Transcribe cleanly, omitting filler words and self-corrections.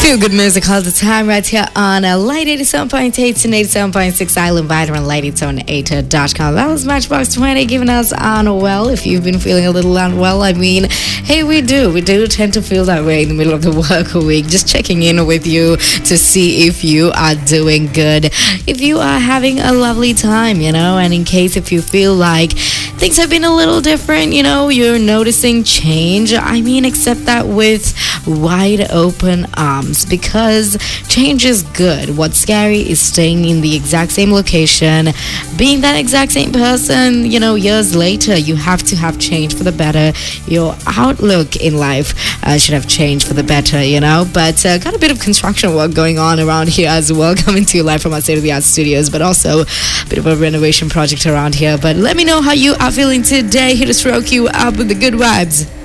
Feel good music all the time right here on Light 87.8 and 87.6 Island Vider and light878.com. That was Matchbox 20 giving us unwell. If you've been feeling a little unwell, I mean, hey, we do tend to feel that way in the middle of the work week. Just checking in with you to see if you are doing good, if you are having a lovely time, and in case if you feel like things have been a little different, you're noticing change, I mean, accept that with wide open arms, because change is good. What's scary is staying in the exact same location, being that exact same person, years later. You have to have change for the better. Your outlook in life should have changed for the better, but got a bit of construction work going on around here as well, coming to you live from our state-of-the-art studios, but also a bit of a renovation project around here. But let me know how you are feeling today. Here to stroke you up with the good vibes.